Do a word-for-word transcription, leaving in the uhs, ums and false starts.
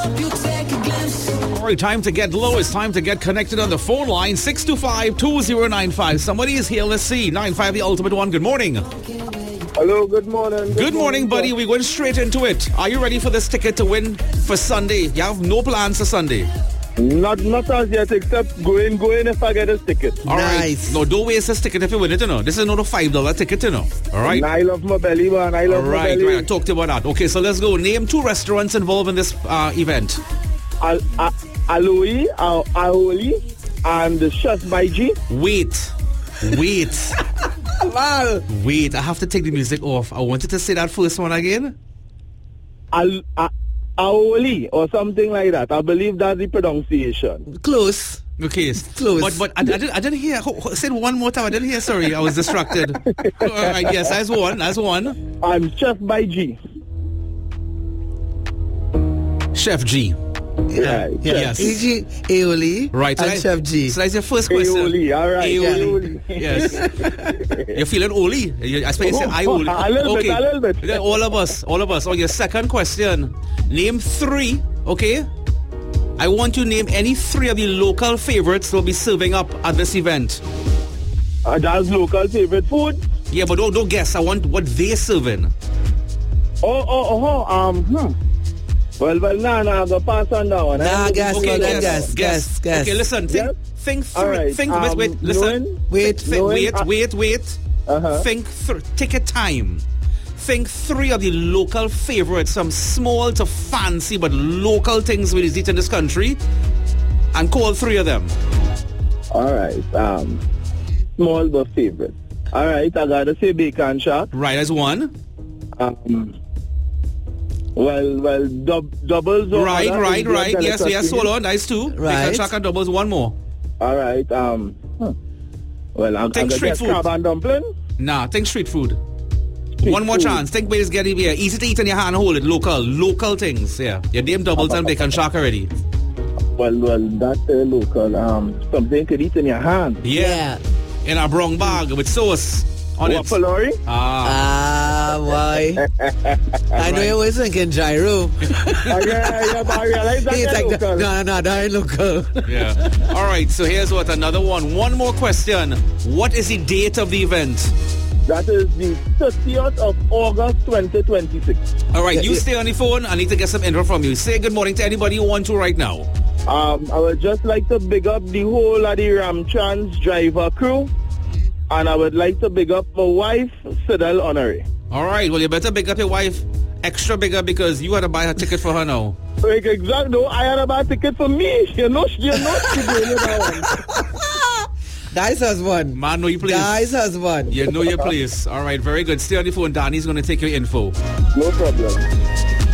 All right, time to get low. It's time to get connected on the phone line. six two five, two zero nine five. Somebody is here. Let's see. nine five, the ultimate one. Good morning. Hello, good morning. Good, good morning, morning buddy. We're going straight into it. Are you ready for this ticket to win for Sunday? You have no plans for Sunday? Not not as yet, except going, going if I get a ticket. All Nice. right. No, don't waste this ticket if you win it, you know. This is not a five dollar ticket, you know. All right. And I love my belly, man. I love All right, my belly. right. I'll talk to you about that. Okay, so let's go. Name two restaurants involved in this uh, event. Al, Al, Aloe, Al, Aoli, and the Chef by G. Wait. Wait. Wow. Wait. I have to take the music off. I wanted to say that first one again. Al, Al, Aoli, or something like that. I believe that's the pronunciation. Close. Okay. Close. But but I, I, didn't, I didn't hear. Say it one more time. I didn't hear. Sorry, I was distracted. All right. Yes, that's one. That's one. And Chef by G. Chef G. Yeah. Yeah. Yes. E G, Aoli, Right. and so that- Chef G. So that's your first question. Aoli, all right. Aoli. Aoli. Yes. You're feeling Oli. You, I expect you say I Oli. A little bit, a little bit. Yeah, all of us. All of us. On your second question, name three, okay? I want you to name any three of the local favorites that will be serving up at this event. Uh, that's local favorite food. Yeah, but don't, don't guess. I want what they're serving. Oh, oh, oh, oh, um, hmm. Well, well, nah, nah, go pass on that one. Nah, eh? guess, Okay, no, guess, guess, guess, guess. Okay, listen. Think, Yes. think three. All right, Think, um, wait, wait, listen. knowing- Wait, Think, knowing- wait, uh, wait, wait. Uh-huh. Think, th- take your time. Think three of the local favorites, some small to fancy but local things we eat in this country, and call three of them. All right, um, small but favorite. All right, I gotta say Bacon Shack. Right, as one. Um, well, well, dub, doubles. or Right, other right, Indian right. Yes, yes. delicacies. Hold on. Nice two. Right. Bacon Shack and doubles. One more. All right, um, huh. well, I'm Think gonna street get food. crab and dumpling. Nah, think street food. Street One more food. chance. Think where it's getting here. Easy to eat in your hand. Hold it. Local. Local things. Yeah. Your name doubles and Bacon Shack already. Well, well, that's uh, local. Um, something you could eat in your hand. Yeah. In a brown bag with sauce on it. Wapalori? Ah. Ah, why? I know you was thinking gyro. uh, yeah, yeah, but I realize that He's they're like, local. no, no, that ain't local. Yeah. All right. So here's what another one. One more question. What is the date of the event? That is the thirtieth of August twenty twenty-six. All right. Yeah, You yeah. stay on the phone. I need to get some info from you. Say good morning to anybody you want to right now. Um, I would just like to big up the whole of the Ramtrans driver crew. And I would like to big up my wife, Sidel Honoré. All right. Well, you better big up your wife extra bigger because you had to buy her ticket for her now. Like, exactly. No, I had a bad ticket for me. You know, you know she doing that one. Dice has one. Man, know your place. Dice has one. You know your place. All right. Very good. Stay on the phone. Danny's going to take your info. No problem.